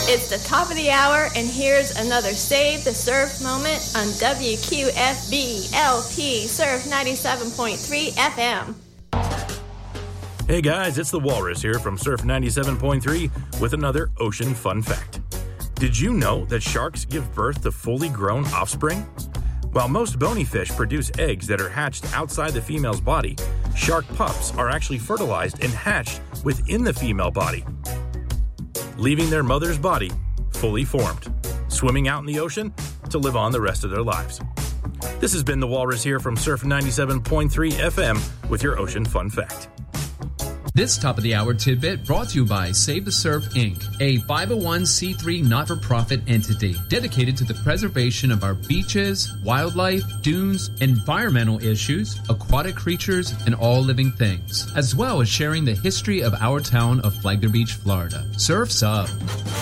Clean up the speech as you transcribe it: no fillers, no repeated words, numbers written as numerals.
It's the top of the hour, and here's another Save the Surf moment on WQFB LP Surf 97.3 FM. Hey guys, it's the Walrus here from Surf 97.3 with another ocean fun fact. Did you know that sharks give birth to fully grown offspring? While most bony fish produce eggs that are hatched outside the female's body, shark pups are actually fertilized and hatched within the female body, leaving their mother's body fully formed, swimming out in the ocean to live on the rest of their lives. This has been the Walrus here from Surf 97.3 FM with your ocean fun fact. This top-of-the-hour tidbit brought to you by Save the Surf, Inc., a 501c3 not-for-profit entity dedicated to the preservation of our beaches, wildlife, dunes, environmental issues, aquatic creatures, and all living things, as well as sharing the history of our town of Flagler Beach, Florida. Surf's up!